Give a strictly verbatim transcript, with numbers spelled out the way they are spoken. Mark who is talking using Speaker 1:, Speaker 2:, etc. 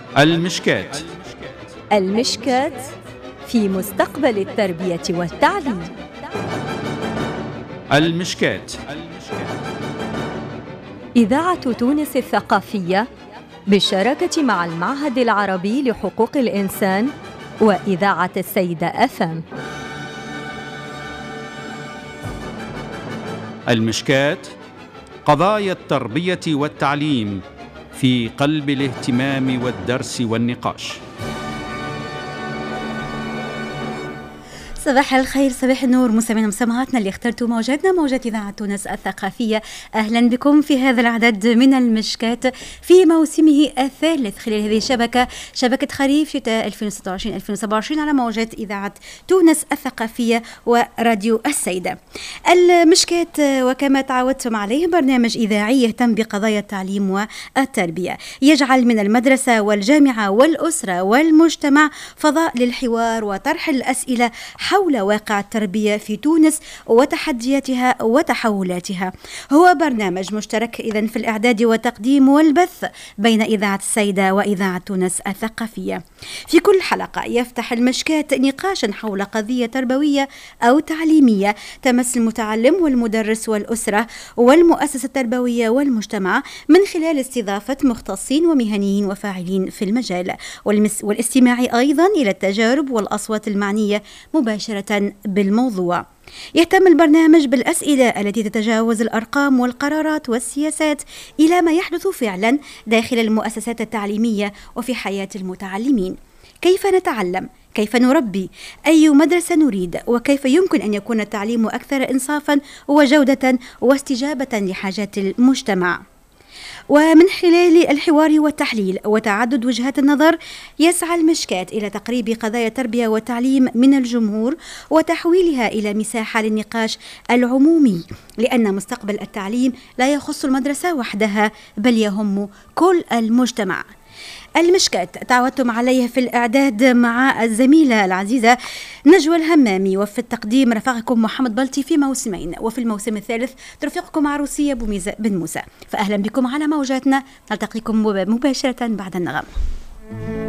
Speaker 1: المشكات.
Speaker 2: المشكات في مستقبل التربية والتعليم.
Speaker 1: المشكات.
Speaker 2: إذاعة تونس الثقافية بالشراكة مع المعهد العربي لحقوق الإنسان وإذاعة السيدة أف أم.
Speaker 1: المشكات، قضايا التربية والتعليم في قلب الاهتمام والدرس والنقاش.
Speaker 3: صباح الخير، صباح النور مستمعينا ومستمعاتنا اللي اخترتوا موجاتنا، موجات إذاعة تونس الثقافية. أهلا بكم في هذا العدد من المشكات في موسمه الثالث خلال هذه الشبكة، شبكة خريف شتاء ألفين وستة وعشرين ألفين وسبعة وعشرين على موجات إذاعة تونس الثقافية وراديو السيدة. المشكات وكما تعودتم عليه برنامج إذاعي يهتم بقضايا التعليم والتربية، يجعل من المدرسة والجامعة والأسرة والمجتمع فضاء للحوار وطرح الأسئلة حول واقع التربية في تونس وتحدياتها وتحولاتها. هو برنامج مشترك إذن في الإعداد والتقديم والبث بين إذاعة السيدة وإذاعة تونس الثقافية. في كل حلقة يفتح المشكات نقاشا حول قضية تربوية أو تعليمية تمس المتعلم والمدرس والأسرة والمؤسسة التربوية والمجتمع، من خلال استضافة مختصين ومهنيين وفاعلين في المجال، والاستماع أيضا إلى التجارب والأصوات المعنية مباشرة بالموضوع. يهتم البرنامج بالأسئلة التي تتجاوز الأرقام والقرارات والسياسات إلى ما يحدث فعلا داخل المؤسسات التعليمية وفي حياة المتعلمين. كيف نتعلم؟ كيف نربي؟ أي مدرسة نريد؟ وكيف يمكن أن يكون التعليم أكثر إنصافا وجودة واستجابة لحاجات المجتمع؟ ومن خلال الحوار والتحليل وتعدد وجهات النظر يسعى المشكات إلى تقريب قضايا التربية والتعليم من الجمهور وتحويلها إلى مساحة للنقاش العمومي، لأن مستقبل التعليم لا يخص المدرسة وحدها بل يهم كل المجتمع. المشكات تعودتم عليه في الإعداد مع الزميلة العزيزة نجوى الهمامي، وفي التقديم رفقكم محمد بلطي في موسمين، وفي الموسم الثالث ترفقكم عروسية بن موسى. فأهلا بكم على موجاتنا، نلتقيكم مباشرة بعد النغم.